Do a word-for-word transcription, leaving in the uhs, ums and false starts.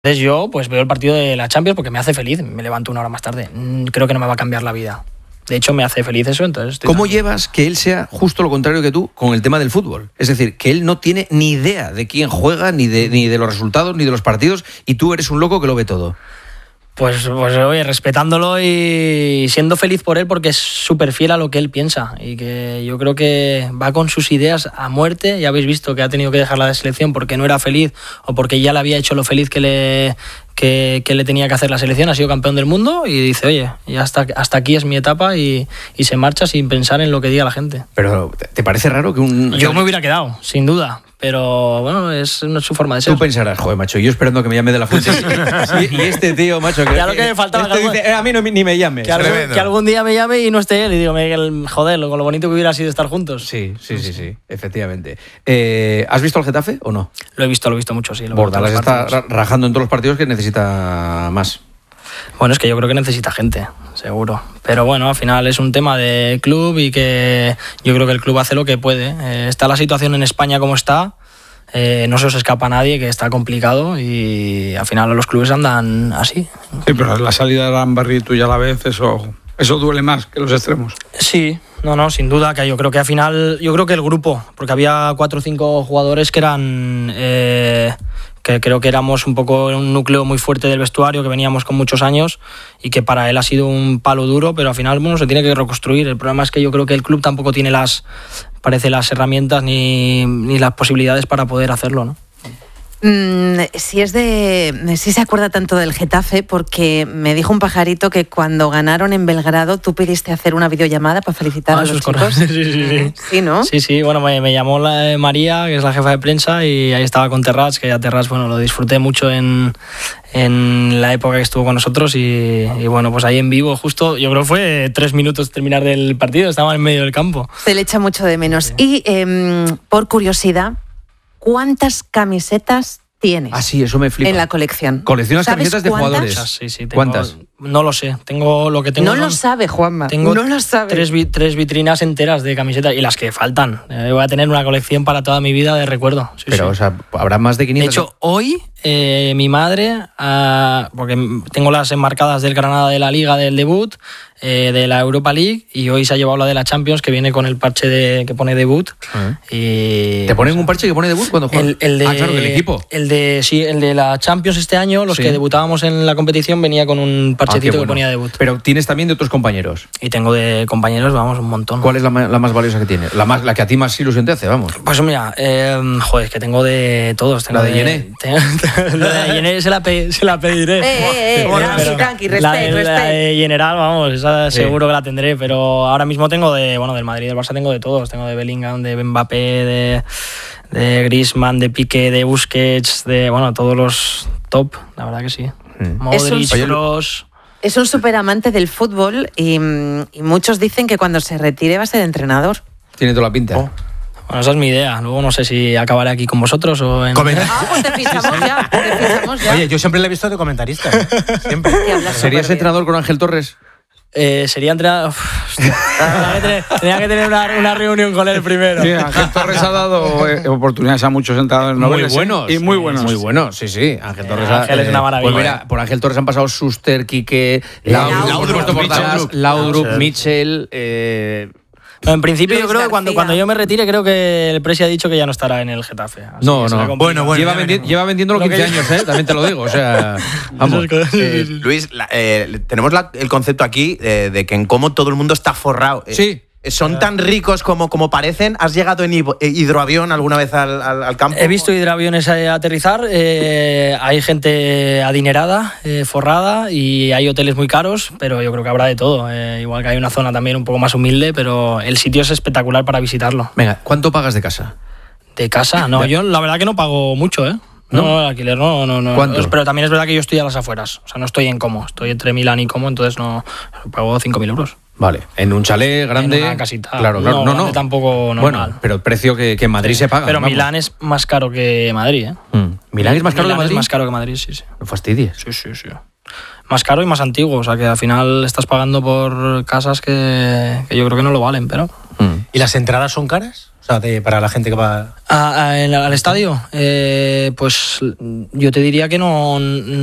Entonces yo pues veo el partido de la Champions porque me hace feliz, me levanto una hora más tarde. Creo que no me va a cambiar la vida. De hecho, me hace feliz eso, entonces... ¿Cómo tranquilo. Llevas que él sea justo lo contrario que tú con el tema del fútbol? Es decir, que él no tiene ni idea de quién juega, ni de, ni de los resultados, ni de los partidos, y tú eres un loco que lo ve todo. Pues, pues oye, respetándolo y siendo feliz por él porque es súper fiel a lo que él piensa y que yo creo que va con sus ideas a muerte. Ya habéis visto que ha tenido que dejar la selección porque no era feliz o porque ya le había hecho lo feliz que le, que, que le tenía que hacer la selección. Ha sido campeón del mundo y dice, oye, ya hasta, hasta aquí es mi etapa y, y se marcha sin pensar en lo que diga la gente. Pero ¿te parece raro que un...? Yo me hubiera quedado, sin duda. Pero bueno, es su forma de ser. Tú pensarás, joder, macho, yo esperando que me llame de la fuente. y, y este tío, macho, que, ya lo que me faltaba. Este dice, eh, a mí no, ni me llame. Que algún, que algún día me llame y no esté él. Y digo, joder, con lo bonito que hubiera sido estar juntos. Sí, sí, sí, sí, efectivamente. Eh, ¿Has visto al Getafe o no? Lo he visto, lo he visto mucho, sí. Bordalas está rajando en todos los partidos que necesita más. Bueno, es que yo creo que necesita gente, seguro. Pero bueno, al final es un tema de club y que yo creo que el club hace lo que puede. Eh, está la situación en España como está. Eh, no se os escapa a nadie, que está complicado y al final los clubes andan así. Sí, pero la salida de Lamberry tú ya la ves, eso, eso duele más que los extremos. Sí, no, no, sin duda, que yo creo que al final, yo creo que el grupo, porque había cuatro o cinco jugadores que eran, eh, que creo que éramos un poco un núcleo muy fuerte del vestuario, que veníamos con muchos años y que para él ha sido un palo duro, pero al final, bueno, se tiene que reconstruir. El problema es que yo creo que el club tampoco tiene las... parece las herramientas ni, ni las posibilidades para poder hacerlo, ¿no? Mm, si es de, si se acuerda tanto del Getafe, porque me dijo un pajarito que cuando ganaron en Belgrado tú pidiste hacer una videollamada para felicitar ah, a los chicos. Sí, sí, sí, sí. Sí, ¿no? Sí, sí, bueno, me, me llamó la, María, que es la jefa de prensa, y ahí estaba con Terrats, que ya Terrats, bueno, lo disfruté mucho en, en la época que estuvo con nosotros y, y bueno, pues ahí en vivo justo, yo creo que fue tres minutos terminar del partido, estaba en medio del campo. Se le echa mucho de menos. Sí. Y eh, por curiosidad, ¿cuántas camisetas tienes? Ah, sí, eso me flipa. En la colección. ¿Coleccionas camisetas de cuántas? jugadores? Sí, sí. Tengo, ¿Cuántas? No lo sé. Tengo lo que tengo. No lo sabe, Juanma. Tengo no lo sabe. Tres, tres vitrinas enteras de camisetas y las que faltan. Eh, voy a tener una colección para toda mi vida de recuerdo. Sí, Pero, sí. o sea, habrá más de quinientas. De hecho, hoy eh, mi madre, uh, porque tengo las enmarcadas del Granada de la Liga del debut, eh, de la Europa League, y hoy se ha llevado la de la Champions, que viene con el parche de, que pone debut. Uh-huh. Y, ¿te ponen o sea, un parche que pone debut cuando juegas? El, el de, ah, claro, del equipo. El de, sí, el de la Champions este año, los sí. que debutábamos en la competición, venía con un parchecito ah, bueno. que ponía debut. Pero tienes también de otros compañeros. Y tengo de compañeros, vamos, un montón. ¿Cuál es la, la más valiosa que tienes? La, más, la que a ti más ilusión te hace, vamos. Pues mira, eh, joder, es que tengo de todos. Tengo ¿La de Yené? La de Yené se la, pe, se la pediré. Eh, eh, eh, bueno, tranqui, tranqui, respect, la, de, respect. La de General, vamos, esa sí. seguro que la tendré, pero ahora mismo tengo de, bueno, del Madrid y del Barça tengo de todos. Tengo de Bellingham, de Mbappé, de, de Griezmann, de Piqué, de Busquets, de, bueno, todos los top, la verdad que sí. Mm. Modric, Kroos... Es un súper amante del fútbol y, y muchos dicen que cuando se retire va a ser entrenador. Tiene toda la pinta. Oh. Bueno, esa es mi idea. Luego no sé si acabaré aquí con vosotros o en... Ah, pues te fichamos ya, te fichamos ya. Oye, yo siempre le he visto de comentarista. ¿eh? Siempre. ¿Serías entrenador con Ángel Torres? Eh, sería entrenador... tenía que tener, tenía que tener una, una reunión con él primero. Sí, Ángel Torres ha dado eh, oportunidades a muchos entrenadores muy buenos. Y muy buenos. Muy buenos, sí, sí. Ángel Torres eh, Ángel ha, es una maravilla. Pues mira, por Ángel Torres han pasado Schuster, Quique, Laudrup, Laudrup, Mitchell... Eh, No, en principio Luis yo creo García. que cuando, cuando yo me retire creo que el Presi ha dicho que ya no estará en el Getafe. Así no, no. Bueno, bueno. Lleva, vendi- lleva vendiéndolo Lo quince que... años, ¿eh? También te lo digo. O sea, vamos. Eh, Luis, la, eh, tenemos la, el concepto aquí eh, de que en cómo todo el mundo está forrado. Eh, sí. ¿Son tan ricos como, como parecen? ¿Has llegado en hidroavión alguna vez al, al, al campo? He visto hidroaviones aterrizar, eh, hay gente adinerada, eh, forrada, y hay hoteles muy caros, pero yo creo que habrá de todo. Eh, igual que hay una zona también un poco más humilde, pero el sitio es espectacular para visitarlo. Venga, ¿cuánto pagas de casa? ¿De casa? No, yo la verdad que no pago mucho, ¿eh? No, no, alquiler no, no, no. ¿Cuánto? Pero también es verdad que yo estoy a las afueras, o sea, no estoy en Como, estoy entre Milán y Como, entonces no pago cinco mil euros. Vale, en un chalet grande. En una casita. Claro, claro. No, no. no. Tampoco normal. Bueno, pero el precio que, que en Madrid sí. se paga. Pero vamos. Milán es más caro que Madrid, ¿eh? Mm. ¿Milán es más caro Milán que Madrid? Es más caro que Madrid, sí, sí. No fastidies. Sí, sí, sí. Más caro y más antiguo, o sea que al final estás pagando por casas que, que yo creo que no lo valen, pero... Mm. ¿Y las entradas son caras? O sea, de, para la gente que va a, a, al estadio. Eh, pues yo te diría que no